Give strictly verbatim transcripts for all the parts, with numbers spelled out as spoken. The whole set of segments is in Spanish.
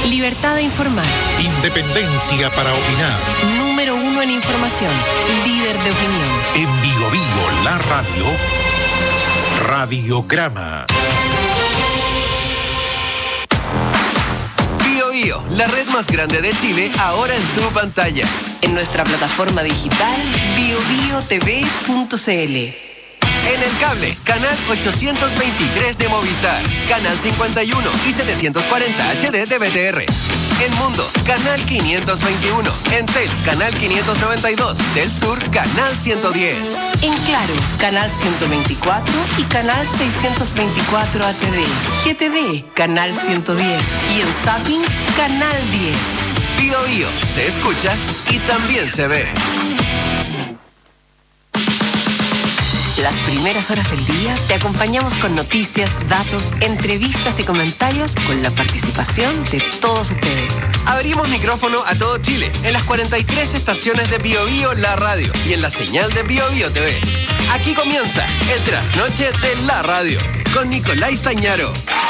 Libertad de informar. Independencia para opinar. Número uno en información. Líder de opinión. En Bio Bio, la radio. Radiograma. Bio Bio, la red más grande de Chile, ahora en tu pantalla. En nuestra plataforma digital bio bio t v punto c l. En el cable, canal ochocientos veintitrés de Movistar, canal cincuenta y uno y setecientos cuarenta H D de B T R. En Mundo, canal quinientos veintiuno. En Tel, canal quinientos noventa y dos. Del Sur, canal ciento diez. En Claro, canal ciento veinticuatro y canal seiscientos veinticuatro H D. G T V, canal ciento diez. Y en Zapping, canal diez. Bio Bio, se escucha y también se ve. Las primeras horas del día te acompañamos con noticias, datos, entrevistas y comentarios con la participación de todos ustedes. Abrimos micrófono a todo Chile en las cuarenta y tres estaciones de Bio Bio, la radio, y en la señal de Bio Bio T V. Aquí comienza el trasnoche de la radio con Nicolás Tañaro.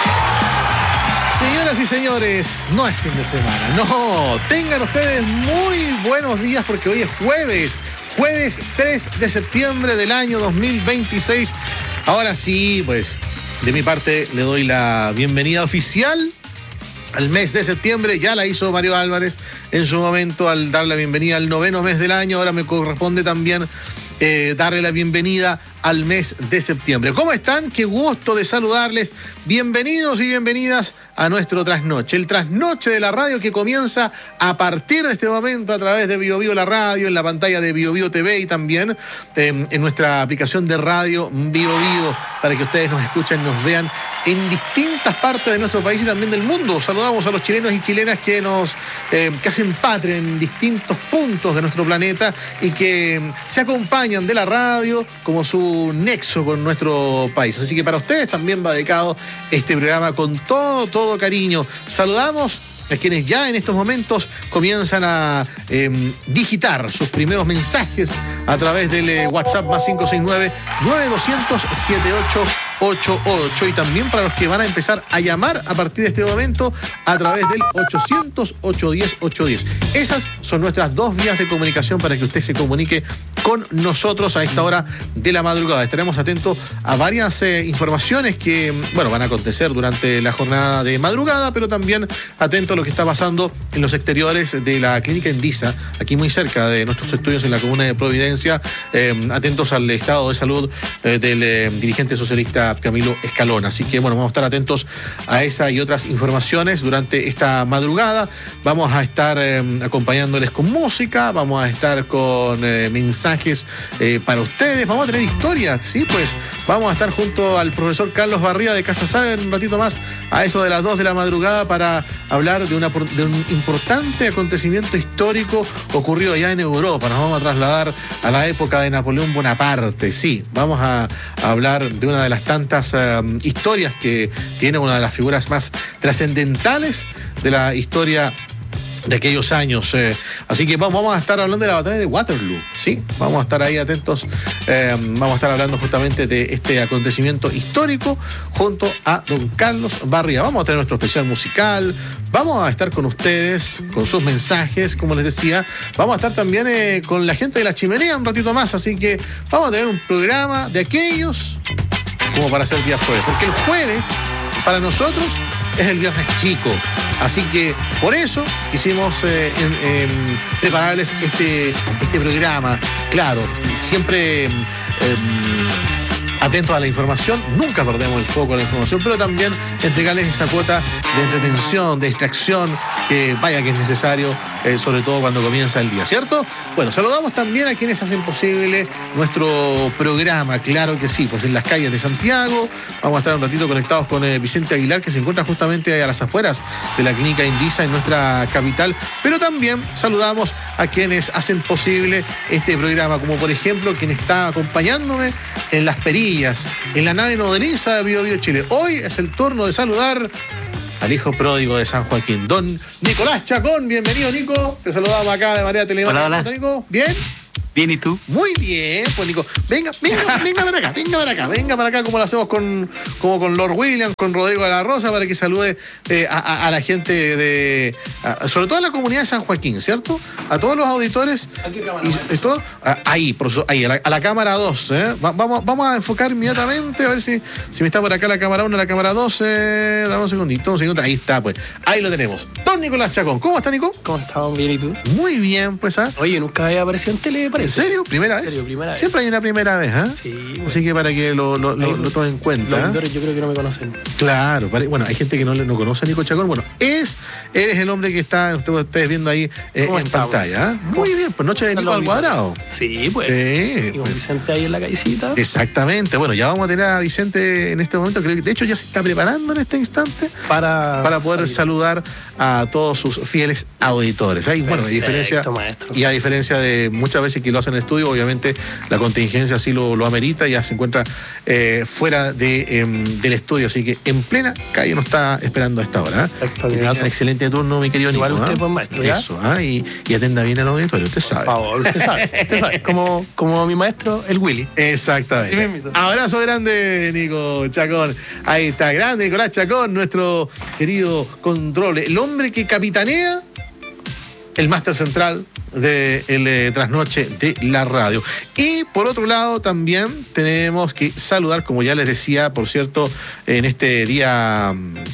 Señoras y señores, no es fin de semana, no. Tengan ustedes muy buenos días porque hoy es jueves. Jueves tres de septiembre del año dos mil veintiséis. Ahora sí, pues, de mi parte le doy la bienvenida oficial al mes de septiembre. Ya la hizo Mario Álvarez en su momento al dar la bienvenida al noveno mes del año. Ahora me corresponde también eh, darle la bienvenida al mes de septiembre. ¿Cómo están? Qué gusto de saludarles. Bienvenidos y bienvenidas a nuestro trasnoche. El trasnoche de la radio que comienza a partir de este momento a través de Bio Bio la radio, en la pantalla de Bio Bio T V y también eh, en nuestra aplicación de radio Bio Bio, para que ustedes nos escuchen, nos vean en distintas partes de nuestro país y también del mundo. Saludamos a los chilenos y chilenas que nos eh, que hacen patria en distintos puntos de nuestro planeta y que se acompañan de la radio como su nexo con nuestro país. Así que para ustedes también va dedicado este programa con todo, todo cariño. Saludamos a quienes ya en estos momentos comienzan a eh, digitar sus primeros mensajes a través del eh, WhatsApp más cinco seis nueve, nueve dos cero cero, siete ocho ocho ocho, y también para los que van a empezar a llamar a partir de este momento a través del ochocientos, ochocientos diez, ochocientos diez. Esas son nuestras dos vías de comunicación para que usted se comunique con nosotros a esta hora de la madrugada. Estaremos atentos a varias eh, informaciones que, bueno, van a acontecer durante la jornada de madrugada, pero también atentos a lo que está pasando en los exteriores de la clínica Indisa, aquí muy cerca de nuestros estudios en la comuna de Providencia. Eh, atentos al estado de salud eh, del eh, dirigente socialista Camilo Escalona. Así que, bueno, vamos a estar atentos a esa y otras informaciones durante esta madrugada. Vamos a estar eh, acompañándoles con música, vamos a estar con eh, mensajes eh, para ustedes, vamos a tener historias, ¿sí? Pues vamos a estar junto al profesor Carlos Barría de Casa Saga en un ratito más, a eso de las dos de la madrugada, para hablar de, una, de un importante acontecimiento histórico ocurrido allá en Europa. Nos vamos a trasladar a la época de Napoleón Bonaparte, sí. Vamos a, a hablar de una de las tantas uh, historias que tiene una de las figuras más trascendentales de la historia de aquellos años. Eh. Así que vamos, vamos a estar hablando de la batalla de Waterloo, ¿sí? Vamos a estar ahí atentos. Eh, vamos a estar hablando justamente de este acontecimiento histórico junto a don Carlos Barría. Vamos a tener nuestro especial musical. Vamos a estar con ustedes, con sus mensajes, como les decía. Vamos a estar también eh, con la gente de La Chimenea un ratito más. Así que vamos a tener un programa de aquellos como para hacer día jueves. Porque el jueves, para nosotros, es el viernes chico. Así que por eso quisimos eh, en, en prepararles este, este programa. Claro, siempre eh, atentos a la información, nunca perdemos el foco de la información, pero también entregarles esa cuota de entretención, de distracción, que vaya que es necesario, eh, sobre todo cuando comienza el día, ¿cierto? Bueno, saludamos también a quienes hacen posible nuestro programa, claro que sí, pues en las calles de Santiago. Vamos a estar un ratito conectados con eh, Vicente Aguilar, que se encuentra justamente a las afueras de la clínica Indisa en nuestra capital, pero también saludamos a quienes hacen posible este programa, como por ejemplo quien está acompañándome en las perillas, en la nave nodriza de Bio Bio Chile. Hoy es el turno de saludar al hijo pródigo de San Joaquín, don Nicolás Chacón. Bienvenido, Nico. Te saludamos acá de manera telemática. Hola, hola. Nico, ¿bien? Bien, ¿y tú? Muy bien, pues Nico. Venga, venga, venga para acá, venga para acá, venga para acá, como lo hacemos con, como con Lord William, con Rodrigo de la Rosa, para que salude eh, a, a, a la gente de, a, sobre todo a la comunidad de San Joaquín, ¿cierto? A todos los auditores. ¿A qué cámara? Y, y todo, a, ahí, profesor, ahí, a la, a la cámara dos, ¿eh? Va, vamos, vamos a enfocar inmediatamente, a ver si, si me está por acá la cámara uno, la cámara dos, eh, dame un segundito, un segundo, ahí está, pues. Ahí lo tenemos. Don Nicolás Chacón, ¿cómo está, Nico? ¿Cómo estás? Bien, ¿y tú? Muy bien, pues, ¿ah? Oye, nunca había aparecido en tele, parece. ¿En serio? ¿Primera ¿En vez? serio? Primera vez. Siempre hay una primera vez, ¿ah? ¿eh? Sí. Bueno. Así que para que lo, lo, lo, lo tomen en cuenta. Los ¿eh? auditores yo creo que no me conocen. Claro, para, bueno, hay gente que no, no conoce a Nico Chacón. Bueno, es, eres el hombre que está, ustedes, ustedes viendo ahí eh, en estamos? pantalla. ¿eh? Muy bien, pues Noche de Nico al Cuadrado. Sí, pues. Sí, y con pues. Vicente ahí en la callecita. Exactamente. Bueno, ya vamos a tener a Vicente en este momento. Creo que de hecho ya se está preparando en este instante Para, para poder salir. saludar a todos sus fieles auditores. Ahí, bueno, a diferencia, maestro. y a diferencia de muchas veces que lo hacen en el estudio, obviamente la contingencia así lo, lo amerita, ya se encuentra eh, fuera de, eh, del estudio, así que en plena calle nos está esperando a esta hora. ¿eh? Perfecto, Que tenga un excelente turno, mi querido Igual Nico. usted, ¿eh? pues, maestro, ¿ya? Eso, ¿eh? y, y atenda bien al auditorio, usted sabe. Por favor, usted sabe, usted sabe. Como, como mi maestro, el Willy. Exactamente. Así mismito. Abrazo grande, Nico Chacón. Ahí está, grande Nicolás Chacón, nuestro querido control. El hombre que capitanea el máster central de el eh, trasnoche de la radio. Y por otro lado también tenemos que saludar, como ya les decía, por cierto, en este día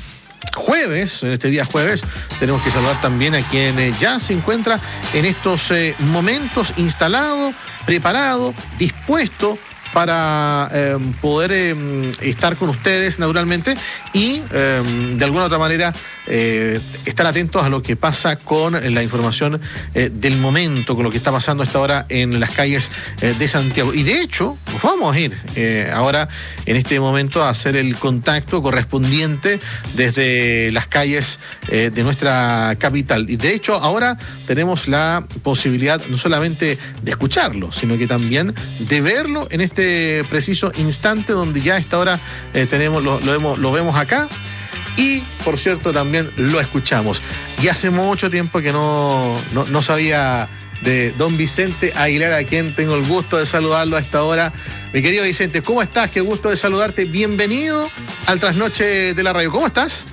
jueves, en este día jueves, tenemos que saludar también a quien eh, ya se encuentra en estos eh, momentos instalado, preparado, dispuesto para eh, poder eh, estar con ustedes naturalmente y eh, de alguna u otra manera eh, estar atentos a lo que pasa con la información eh, del momento, con lo que está pasando a esta hora en las calles eh, de Santiago. Y de hecho, nos vamos a ir eh, ahora en este momento a hacer el contacto correspondiente desde las calles eh, de nuestra capital. Y de hecho, ahora tenemos la posibilidad no solamente de escucharlo, sino que también de verlo en este preciso instante donde ya a esta hora eh, tenemos, lo, lo, vemos, lo vemos acá. Y, por cierto, también lo escuchamos. Y hace mucho tiempo que no, no, no sabía de don Vicente Aguilar, a quien tengo el gusto de saludarlo a esta hora. Mi querido Vicente, ¿cómo estás? Qué gusto de saludarte. Bienvenido al Trasnoche de la Radio. ¿Cómo estás?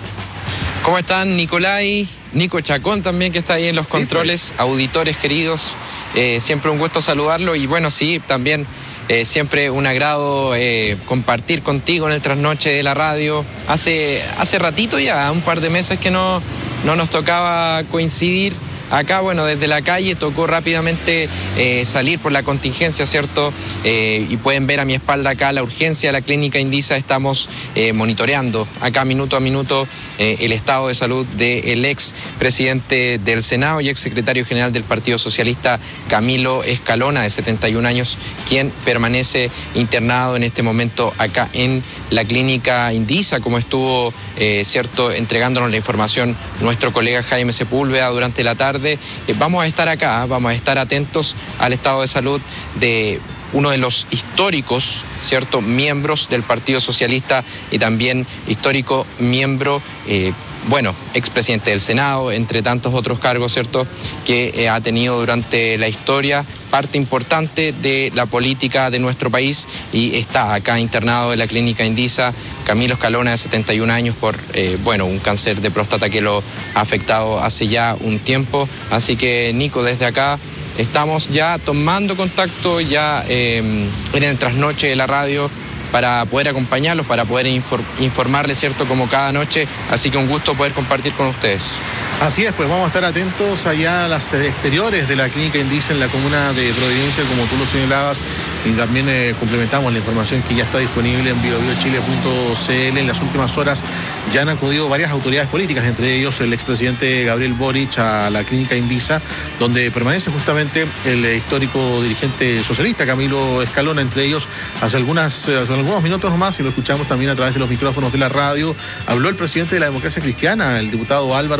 ¿Cómo están, Nicolai? Nico Chacón también, que está ahí en los sí, controles, pues. Auditores queridos. Eh, siempre un gusto saludarlo. Y bueno, sí, también... Eh, siempre un agrado eh, compartir contigo en el Trasnoche de la Radio. Hace, hace ratito ya, un par de meses que no, no nos tocaba coincidir. Acá, bueno, desde la calle tocó rápidamente eh, salir por la contingencia, ¿cierto? Eh, y pueden ver a mi espalda acá la urgencia de la clínica Indisa. Estamos eh, monitoreando acá minuto a minuto eh, el estado de salud del ex presidente del Senado y ex secretario general del Partido Socialista, Camilo Escalona, de setenta y un años, quien permanece internado en este momento acá en la clínica Indisa, como estuvo, eh, ¿cierto?, entregándonos la información nuestro colega Jaime Sepúlveda durante la tarde. Eh, vamos a estar acá, vamos a estar atentos al estado de salud de uno de los históricos, ¿cierto?, miembros del Partido Socialista y también histórico miembro, eh, bueno, expresidente del Senado, entre tantos otros cargos, ¿cierto?, que eh, ha tenido durante la historia, parte importante de la política de nuestro país, y está acá internado en la clínica Indisa, Camilo Escalona, de setenta y un años, por, eh, bueno, un cáncer de próstata que lo ha afectado hace ya un tiempo. Así que, Nico, desde acá estamos ya tomando contacto ya eh, en el Trasnoche de la Radio para poder acompañarlos, para poder infor informarles, ¿cierto?, como cada noche. Así que un gusto poder compartir con ustedes. Así es, pues vamos a estar atentos allá a las exteriores de la clínica Indisa en la comuna de Providencia, como tú lo señalabas, y también eh, complementamos la información que ya está disponible en bio bio chile punto c l. En las últimas horas ya han acudido varias autoridades políticas, entre ellos el expresidente Gabriel Boric, a la clínica Indisa, donde permanece justamente el histórico dirigente socialista Camilo Escalona. Entre ellos, hace, algunas, hace algunos minutos nomás, y lo escuchamos también a través de los micrófonos de la radio, habló el presidente de la Democracia Cristiana, el diputado Álvaro Ortiz,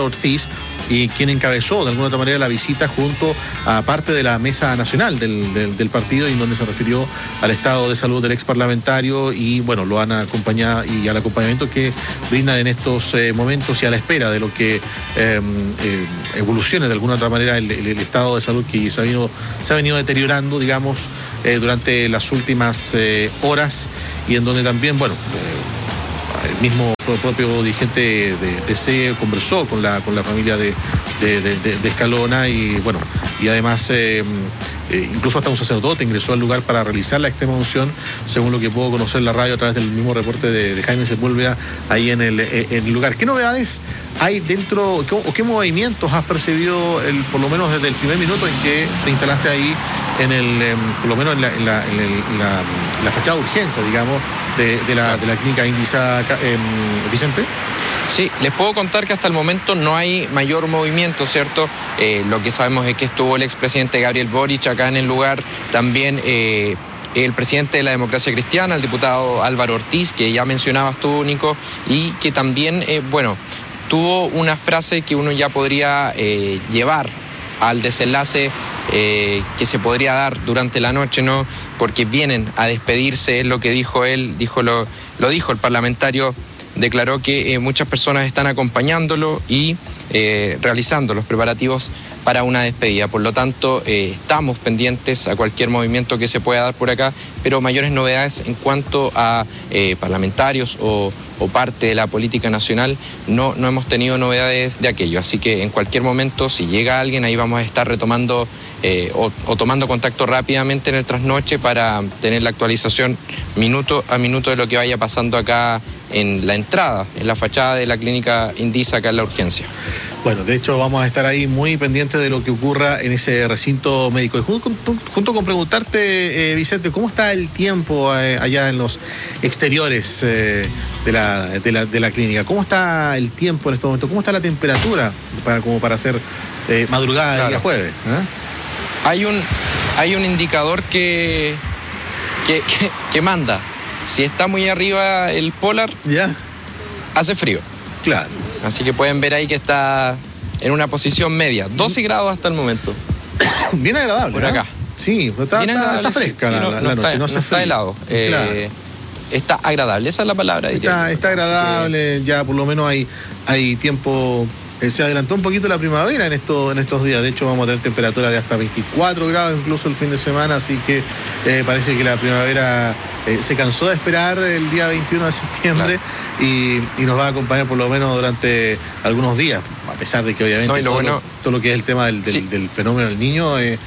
Ortiz, y quien encabezó de alguna otra manera la visita junto a parte de la mesa nacional del, del, del partido, y en donde se refirió al estado de salud del ex parlamentario y bueno, lo han acompañado y al acompañamiento que brindan en estos eh, momentos y a la espera de lo que eh, eh, evolucione de alguna otra manera el, el, el estado de salud que se ha venido, se ha venido deteriorando, digamos, eh, durante las últimas eh, horas, y en donde también, bueno, eh, el mismo propio dirigente de, de C E conversó con la, con la familia de, de, de, de Escalona, y bueno, y además eh, eh, incluso hasta un sacerdote ingresó al lugar para realizar la extrema unción, según lo que puedo conocer en la radio a través del mismo reporte de, de Jaime Sepúlveda ahí en el, en el lugar. ¿Qué novedades hay dentro, o qué movimientos has percibido, el, por lo menos desde el primer minuto en que te instalaste ahí, en el, eh, por lo menos en la, en la, en el, en la, la fachada de urgencia, digamos, de, de, la, de la clínica Indisa, eh, Vicente? Sí, les puedo contar que hasta el momento no hay mayor movimiento, ¿cierto? Eh, lo que sabemos es que estuvo el expresidente Gabriel Boric acá en el lugar, también eh, el presidente de la Democracia Cristiana, el diputado Álvaro Ortiz, que ya mencionabas tú, Nico, y que también, eh, bueno, tuvo una frase que uno ya podría eh, llevar al desenlace eh, que se podría dar durante la noche, ¿no? Porque vienen a despedirse, es lo que dijo él, dijo lo, lo dijo el parlamentario, declaró que eh, muchas personas están acompañándolo y eh, realizando los preparativos para una despedida. Por lo tanto, eh, estamos pendientes a cualquier movimiento que se pueda dar por acá, pero mayores novedades en cuanto a eh, parlamentarios o, o parte de la política nacional, no, no hemos tenido novedades de aquello. Así que en cualquier momento, si llega alguien, ahí vamos a estar retomando eh, o, o tomando contacto rápidamente en el trasnoche para tener la actualización minuto a minuto de lo que vaya pasando acá en la entrada, en la fachada de la clínica Indisa, acá en la urgencia. Bueno, de hecho vamos a estar ahí muy pendientes de lo que ocurra en ese recinto médico. Y junto con, junto con preguntarte, eh, Vicente, ¿cómo está el tiempo eh, allá en los exteriores eh, de, la, de, la, de la clínica? ¿Cómo está el tiempo en este momento? ¿Cómo está la temperatura para, como para hacer eh, madrugada del claro. día jueves? ¿Eh? Hay un, hay un indicador que, que, que, que manda. Si está muy arriba el polar, ¿ya? Hace frío. Claro. Así que pueden ver ahí que está en una posición media. doce grados hasta el momento. Bien agradable. Por acá. ¿eh? Sí, está, está, está fresca sí, la, no, la, no la noche. Está, no, no está helado. Eh, claro. Está agradable, esa es la palabra. Está, está agradable, que... ya por lo menos hay, hay tiempo. Eh, se adelantó un poquito la primavera en, esto, en estos días. De hecho, vamos a tener temperaturas de hasta veinticuatro grados incluso el fin de semana. Así que eh, parece que la primavera eh, se cansó de esperar el día veintiuno de septiembre, claro. y, y nos va a acompañar por lo menos durante algunos días. A pesar de que obviamente no, y lo todo, bueno... lo, todo lo que es el tema del, del, sí. del fenómeno del niño eh,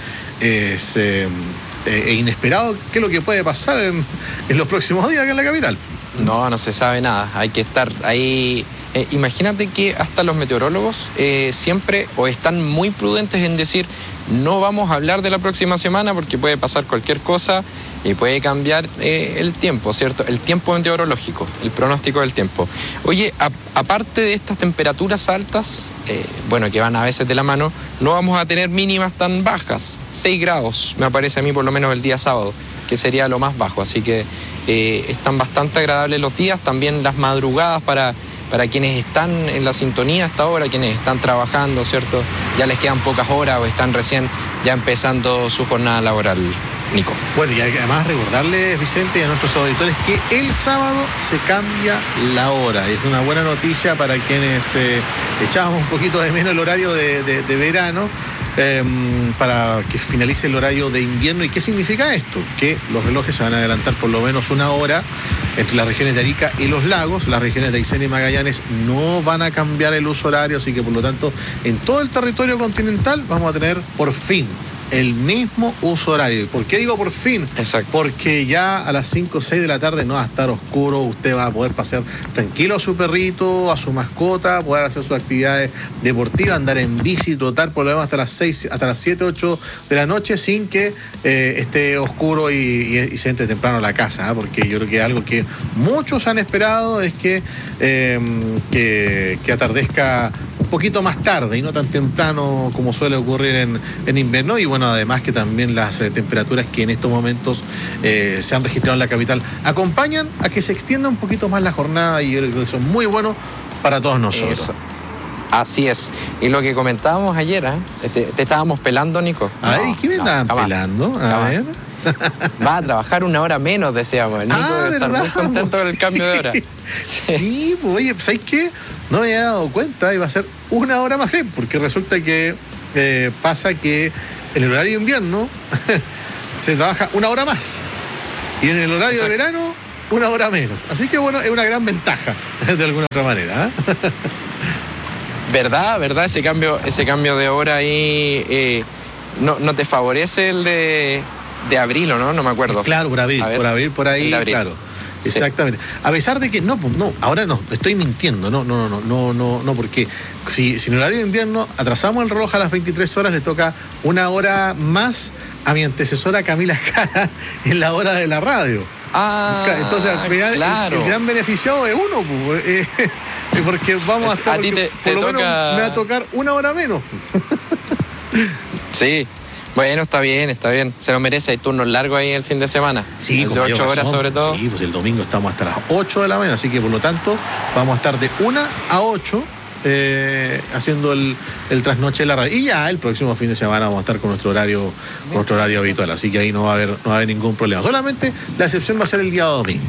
es eh, eh, inesperado. ¿Qué es lo que puede pasar en, en los próximos días acá en la capital? No, no se sabe nada. Hay que estar ahí... Eh, imagínate que hasta los meteorólogos eh, siempre o están muy prudentes en decir no vamos a hablar de la próxima semana porque puede pasar cualquier cosa y puede cambiar eh, el tiempo, ¿cierto? El tiempo meteorológico, el pronóstico del tiempo. Oye, a, aparte de estas temperaturas altas, eh, bueno, que van a veces de la mano, no vamos a tener mínimas tan bajas. seis grados, me parece a mí por lo menos el día sábado, que sería lo más bajo. Así que eh, están bastante agradables los días, también las madrugadas para... para quienes están en la sintonía hasta ahora, quienes están trabajando, ¿cierto? Ya les quedan pocas horas o están recién ya empezando su jornada laboral, Nico. Bueno, y además recordarles, Vicente, y a nuestros auditores que el sábado se cambia la hora. Es una buena noticia para quienes eh, echábamos un poquito de menos el horario de, de, de verano. Eh, para que finalice el horario de invierno. ¿Y qué significa esto? Que los relojes se van a adelantar por lo menos una hora entre las regiones de Arica y Los Lagos. Las regiones de Aysén y Magallanes no van a cambiar el uso horario, así que por lo tanto en todo el territorio continental vamos a tener por fin el mismo uso horario. ¿Por qué digo por fin? Exacto. Porque ya a las cinco o seis de la tarde no va a estar oscuro, usted va a poder pasear tranquilo a su perrito, a su mascota, poder hacer sus actividades deportivas, andar en bici, trotar por lo menos hasta las seis, hasta las siete, ocho de la noche sin que eh, esté oscuro y, y, y se entre temprano a la casa, ¿eh? Porque yo creo que algo que muchos han esperado es que, eh, que, que atardezca un poquito más tarde y no tan temprano como suele ocurrir en, en invierno. Y bueno, además que también las eh, temperaturas que en estos momentos eh, se han registrado en la capital acompañan a que se extienda un poquito más la jornada, y yo creo que son muy buenos para todos nosotros. Eso. Así es. Y lo que comentábamos ayer, ¿eh? te, te estábamos pelando, Nico. A ver, No, ¿y qué me no, estaban jamás, pelando? A jamás. ver. Va a trabajar una hora menos, decíamos. Nico Ah, debe estar ¿verdad? muy contento Pues con el cambio de hora. Sí, pues oye, ¿sabes qué? No me había dado cuenta, iba a ser una hora más, ¿eh? Porque resulta que eh, pasa que en el horario de invierno se trabaja una hora más. Y en el horario Exacto. de verano, una hora menos. Así que bueno, es una gran ventaja, de alguna otra manera. ¿eh? ¿Verdad? ¿Verdad? Ese cambio, ese cambio de hora ahí eh, no, no te favorece el de, de abril, ¿o no? No me acuerdo. Claro, por abril, A ver, por abril, por ahí, el de abril. claro. Sí. Exactamente. A pesar de que, no, pues no, ahora no, estoy mintiendo, no, no, no, no, no, no, porque si, si en el horario de invierno atrasamos el reloj a las veintitrés horas, le toca una hora más a mi antecesora Camila Jara en la hora de la radio. Ah, Entonces al final claro. el, el gran beneficiado es uno, pues, eh, porque vamos a estar, A ti porque te- por te lo toca- menos me va a tocar una hora menos. Sí. Bueno, está bien, está bien. Se lo merece. Hay turnos largos ahí el fin de semana. Sí, el con de mayor ocho horas razón. sobre todo. Sí, pues el domingo estamos hasta las ocho de la mañana, así que por lo tanto vamos a estar de una a ocho eh, haciendo el, el trasnoche de la radio. Y ya el próximo fin de semana vamos a estar con nuestro horario, con nuestro horario habitual, así que ahí no va a haber, no va a haber ningún problema. Solamente la excepción va a ser el día domingo.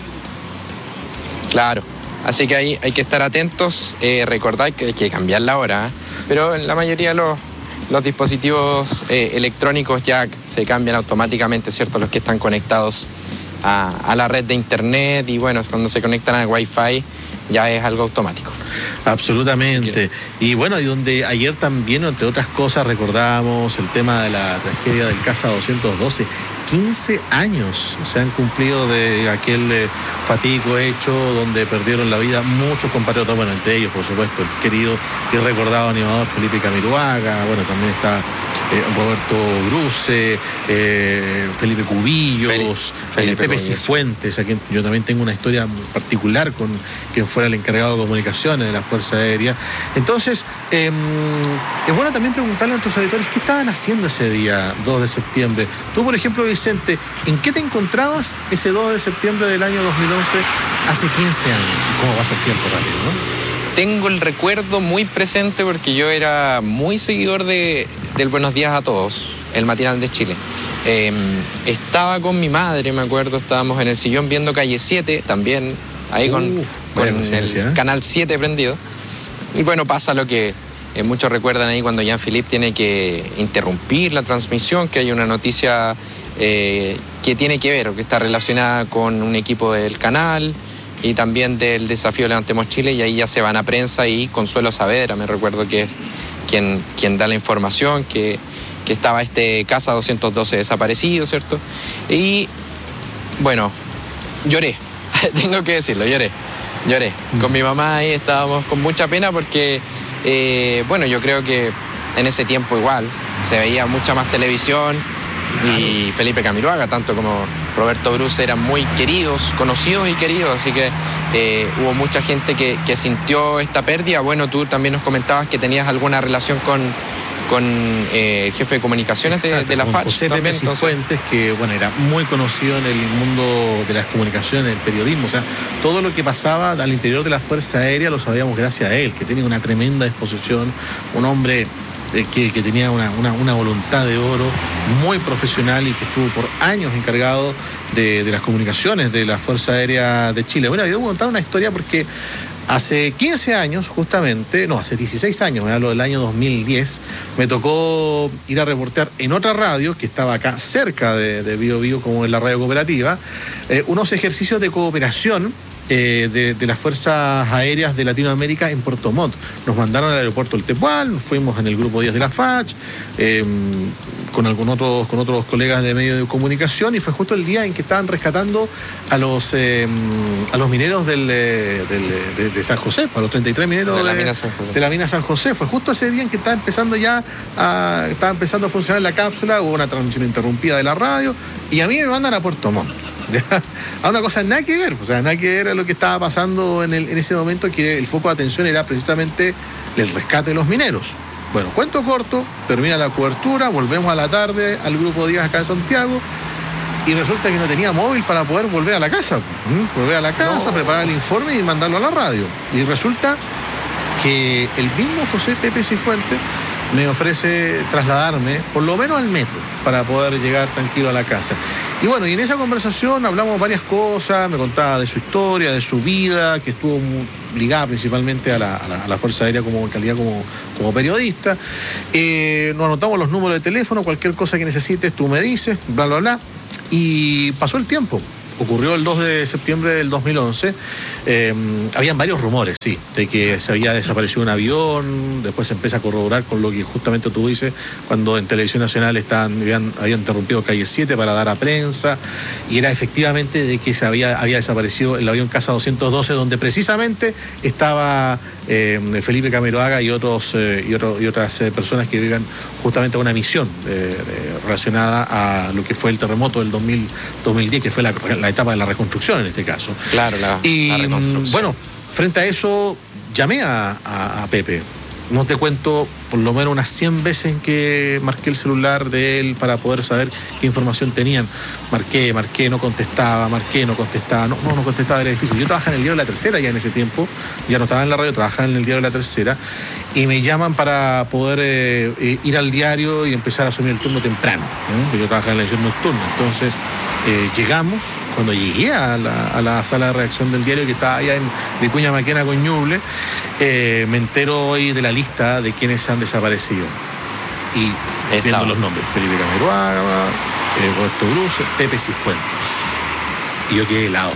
Claro. Así que ahí hay que estar atentos. Eh, recordad que hay que cambiar la hora, ¿eh? Pero en la mayoría de los, los dispositivos eh, electrónicos ya se cambian automáticamente, ¿cierto? Los que están conectados a, a la red de internet y bueno, cuando se conectan al Wi-Fi ya es algo automático. Absolutamente. Y bueno, y donde ayer también, entre otras cosas, recordábamos el tema de la tragedia del Casa doscientos doce. quince años se han cumplido de aquel eh, fatídico hecho donde perdieron la vida muchos compatriotas, bueno, entre ellos, por supuesto, el querido y recordado animador Felipe Camiroaga, bueno, también está eh, Roberto Bruce, eh, Felipe Cubillos, Felipe, eh, Felipe Pepe Cubillos. Cifuentes, a quien yo también tengo una historia particular con quien fuera el encargado de comunicaciones de la Fuerza Aérea. Entonces, eh, es bueno también preguntarle a nuestros auditores qué estaban haciendo ese día dos de septiembre. Tú, por ejemplo, Vicente, ¿en qué te encontrabas ese dos de septiembre del año dos mil once hace quince años? ¿Cómo pasa el tiempo rápido, no? Tengo el recuerdo muy presente porque yo era muy seguidor de, del Buenos Días a Todos, el matinal de Chile. Eh, estaba con mi madre, me acuerdo, estábamos en el sillón viendo Calle siete, también ahí con, Uh, con buena coincidencia, el ¿eh? canal siete prendido. Y bueno, pasa lo que eh, muchos recuerdan ahí cuando Jean-Philippe tiene que interrumpir la transmisión, que hay una noticia eh, que tiene que ver o que está relacionada con un equipo del canal y también del desafío Levantemos Chile, y ahí ya se van a prensa y Consuelo Saavedra, me recuerdo que es quien, quien da la información, que, que estaba este Casa doscientos doce desaparecido, ¿cierto? Y bueno, lloré, tengo que decirlo, lloré, lloré. Con mi mamá ahí estábamos con mucha pena porque, eh, bueno, yo creo que en ese tiempo igual se veía mucha más televisión. Y Felipe Camiroaga, tanto como Roberto Bruce, eran muy queridos, conocidos y queridos, así que eh, hubo mucha gente que, que sintió esta pérdida. Bueno, tú también nos comentabas que tenías alguna relación con, con eh, el jefe de comunicaciones de, Exacto, de la con F A C. José Pepe también, entonces- Cifuentes, que bueno, era muy conocido en el mundo de las comunicaciones, del periodismo, o sea, todo lo que pasaba al interior de la Fuerza Aérea lo sabíamos gracias a él, que tenía una tremenda exposición, un hombre eh, que, que tenía una, una, una voluntad de oro, muy profesional y que estuvo por años encargado de, de las comunicaciones de la Fuerza Aérea de Chile. Bueno, yo debo contar una historia porque hace quince años, justamente, no, hace dieciséis años, me hablo del año dos mil diez, me tocó ir a reportear en otra radio que estaba acá cerca de, de Bío Bío, como en la radio cooperativa, eh, unos ejercicios de cooperación eh, de, de las Fuerzas Aéreas de Latinoamérica en Puerto Montt. Nos mandaron al aeropuerto El Tepual, nos fuimos en el grupo diez de la F A C, eh, con algunos otros, con otros colegas de medios de comunicación, y fue justo el día en que estaban rescatando a los eh, a los mineros del, del, de, de San José, a los treinta y tres mineros De la de, mina San José. de la mina San José. Fue justo ese día en que estaba empezando ya a, estaba empezando a funcionar la cápsula, hubo una transmisión interrumpida de la radio, y a mí me mandan a Puerto Montt. A una cosa nada que ver, o sea, nada que ver a lo que estaba pasando en, el, en ese momento, que el foco de atención era precisamente el rescate de los mineros. Bueno, cuento corto, termina la cobertura, volvemos a la tarde al grupo diez acá en Santiago, y resulta que no tenía móvil para poder volver a la casa. ¿Mm? Volver a la casa, No. preparar el informe y mandarlo a la radio. Y resulta que el mismo José Pepe Cifuentes me ofrece trasladarme por lo menos al metro para poder llegar tranquilo a la casa. Y bueno, y en esa conversación hablamos varias cosas, me contaba de su historia, de su vida, que estuvo muy ligada principalmente a la, a la, a la Fuerza Aérea como en calidad como, como periodista. Eh, nos anotamos los números de teléfono, cualquier cosa que necesites tú me dices, bla, bla, bla. Y pasó el tiempo. Ocurrió el dos de septiembre del dos mil once. Eh, habían varios rumores, sí, de que se había desaparecido un avión. Después se empieza a corroborar con lo que justamente tú dices, cuando en Televisión Nacional estaban, habían, habían interrumpido Calle siete para dar a prensa. Y era efectivamente de que se había, había desaparecido el avión Casa doscientos doce, donde precisamente estaba eh, Felipe Camiroaga y, otros, eh, y, otro, y otras eh, personas que vivían justamente a una misión eh, eh, relacionada a lo que fue el terremoto del dos mil, dos mil diez, que fue la, la etapa de la reconstrucción en este caso. Claro, la, y la reconstrucción. Bueno, frente a eso llamé a, a, a Pepe. No te cuento por lo menos unas cien veces en que marqué el celular de él para poder saber qué información tenían. Marqué, marqué, no contestaba, marqué, no contestaba, no, no, no contestaba, era difícil. Yo trabajaba en el Diario de la Tercera ya en ese tiempo, ya no estaba en la radio, trabajaba en el Diario de la Tercera, y me llaman para poder eh, ir al diario y empezar a asumir el turno temprano, ¿eh? Yo trabajaba en la edición nocturna, entonces eh, llegamos, cuando llegué a la, a la sala de redacción del diario, que estaba allá en Vicuña Maquena con Ñuble, eh, me entero hoy de la lista de quienes han desaparecido. Y Estaba. viendo los nombres, Felipe Camiroaga, eh, Roberto Bruce, Pepe Cifuentes. Y yo quedé helado.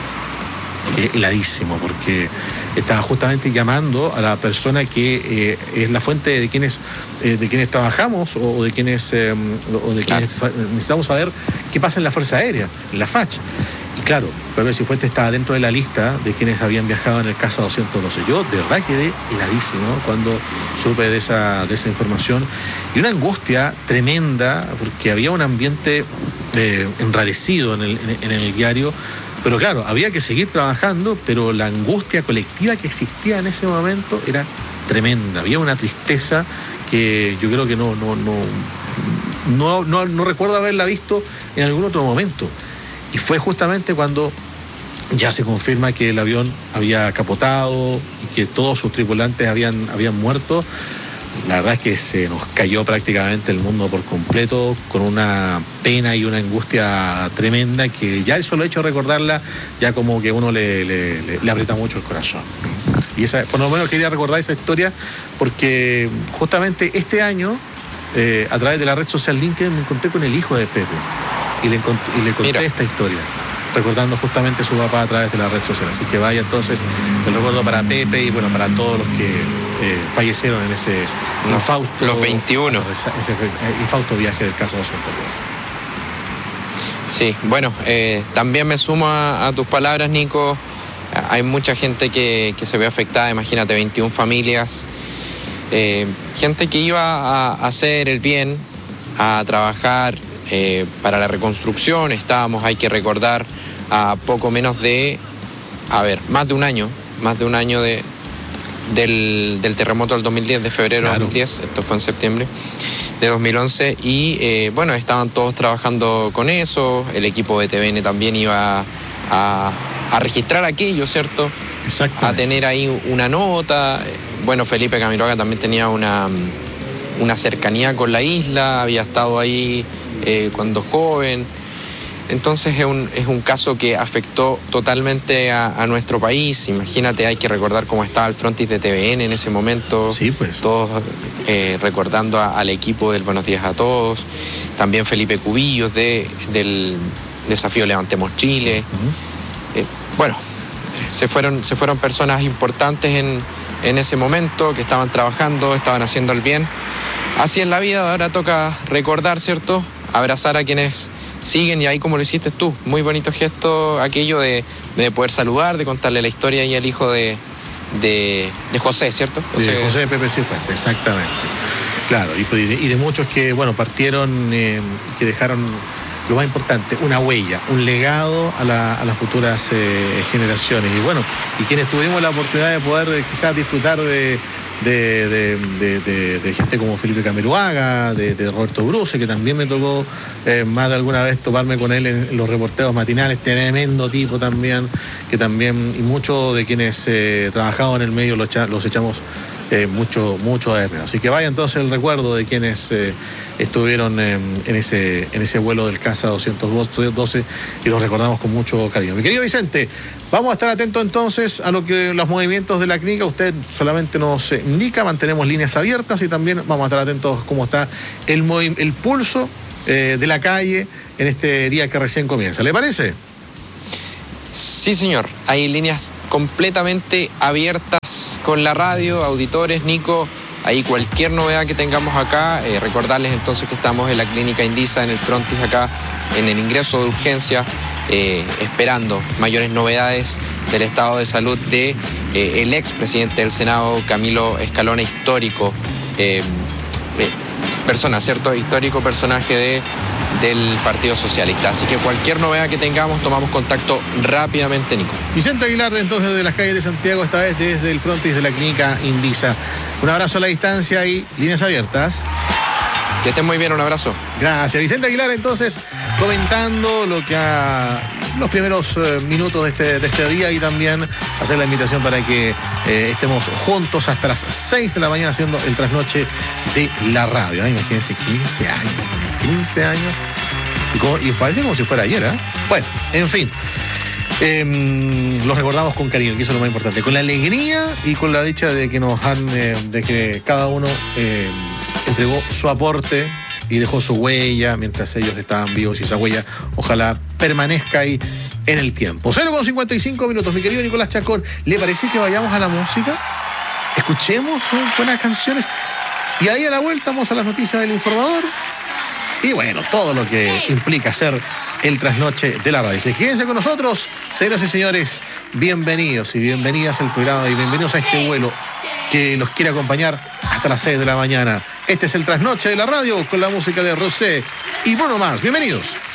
Quedé heladísimo, porque estaba justamente llamando a la persona que eh, es la fuente de quienes eh, de quienes trabajamos o de quienes eh, o de quienes claro. necesitamos saber qué pasa en la Fuerza Aérea, en la F A C H. Y claro, Pepe Cifuentes estaba dentro de la lista de quienes habían viajado en el Casa doscientos doce. Yo de verdad quedé heladísimo cuando supe de esa, de esa información, y una angustia tremenda, porque había un ambiente eh, enrarecido en el, en, en el diario. Pero claro, había que seguir trabajando, pero la angustia colectiva que existía en ese momento era tremenda. Había una tristeza que yo creo que no, no, no, no, no, no recuerdo haberla visto en algún otro momento. Y fue justamente cuando ya se confirma que el avión había capotado y que todos sus tripulantes habían, habían muerto. La verdad es que se nos cayó prácticamente el mundo por completo, con una pena y una angustia tremenda, que ya el solo hecho de recordarla ya como que uno le, le, le, le aprieta mucho el corazón. Y esa, por lo menos quería recordar esa historia, porque justamente este año, eh, a través de la red social LinkedIn, me encontré con el hijo de Pepe y le, y le conté Mira. esta historia, recordando justamente a su papá a través de la red social. Así que vaya entonces el recuerdo para Pepe y bueno, para todos los que eh, fallecieron en ese infausto, los veintiuno. Ese infausto viaje del Casa doscientos doce. Sí, bueno, eh, también me sumo a, a tus palabras, Nico. Hay mucha gente que, que se ve afectada, imagínate, veintiuna familias, eh, gente que iba a hacer el bien, a trabajar eh, para la reconstrucción. Estábamos, hay que recordar, a poco menos de, a ver, más de un año, más de un año de, del, del terremoto del dos mil diez, de febrero de claro. dos mil diez, esto fue en septiembre de dos mil once, y eh, bueno, estaban todos trabajando con eso, el equipo de T V N también iba a, a registrar aquello, ¿cierto? Exacto. A tener ahí una nota. Bueno, Felipe Camiroaga también tenía una, una cercanía con la isla, había estado ahí eh, cuando joven. Entonces es un, es un caso que afectó totalmente a, a nuestro país. Imagínate, hay que recordar cómo estaba el frontis de T V N en ese momento. Sí, pues. Todos eh, recordando a, al equipo del Buenos Días a Todos. También Felipe Cubillos de, del Desafío Levantemos Chile. Uh-huh. eh, bueno, se fueron, se fueron personas importantes en, en ese momento, que estaban trabajando, estaban haciendo el bien. Así es la vida, ahora toca recordar, ¿cierto? Abrazar a quienes siguen, y ahí como lo hiciste tú, muy bonito gesto aquello de, de poder saludar, de contarle la historia y al hijo de, de, de José, ¿cierto? José de, José de Pepe Cifuentes, exactamente. Claro, y, y de muchos que, bueno, partieron, eh, que dejaron lo más importante, una huella, un legado a, la, a las futuras eh, generaciones. Y bueno, y quienes tuvimos la oportunidad de poder eh, quizás disfrutar de, de, de, de, de, de gente como Felipe Camiruaga, de, de Roberto Bruce, que también me tocó eh, más de alguna vez toparme con él en, en los reporteos matinales, tremendo tipo también, que también, y muchos de quienes eh, trabajaban en el medio los, echa, los echamos eh, mucho, mucho de menos. Así que vaya entonces el recuerdo de quienes eh, estuvieron eh, en, ese, en ese vuelo del Casa doscientos doce y los recordamos con mucho cariño. Mi querido Vicente, vamos a estar atentos entonces a lo que los movimientos de la clínica. Usted solamente nos indica, mantenemos líneas abiertas y también vamos a estar atentos cómo está el, el pulso eh, de la calle en este día que recién comienza. ¿Le parece? Sí, señor. Hay líneas completamente abiertas con la radio, auditores, Nico. Ahí cualquier novedad que tengamos acá, eh, recordarles entonces que estamos en la clínica Indisa, en el frontis acá, en el ingreso de urgencia, eh, esperando mayores novedades del estado de salud de eh, el ex presidente del Senado, Camilo Escalona, histórico eh, eh, persona, ¿cierto? Histórico personaje de del Partido Socialista. Así que cualquier novedad que tengamos, tomamos contacto rápidamente, Nico. Vicente Aguilar, entonces, de las calles de Santiago, esta vez desde el frontis de la clínica Indisa. Un abrazo a la distancia y líneas abiertas. Que estén muy bien, un abrazo. Gracias. Vicente Aguilar, entonces, comentando lo que ha los primeros eh, minutos de este, de este día y también hacer la invitación para que eh, estemos juntos hasta las seis de la mañana haciendo el trasnoche de la radio. ¿eh? Imagínense, quince años. quince años. Y, como, y parece como si fuera ayer, ¿eh? Bueno, en fin. Eh, los recordamos con cariño, que eso es lo más importante. Con la alegría y con la dicha de que nos han, eh, de que cada uno eh, entregó su aporte y dejó su huella mientras ellos estaban vivos, y esa huella ojalá permanezca ahí en el tiempo. cero con cincuenta y cinco minutos, mi querido Nicolás Chacón. ¿Le parece que vayamos a la música? Escuchemos ¿eh? buenas canciones. Y ahí a la vuelta vamos a las noticias del informador. Y bueno, todo lo que implica hacer el trasnoche de la radio. Así que quédense con nosotros, señoras y señores. Bienvenidos y bienvenidas al programa y bienvenidos a este vuelo que los quiere acompañar hasta las seis de la mañana. Este es el trasnoche de la radio con la música de Rosé y Bruno Mars. Bienvenidos.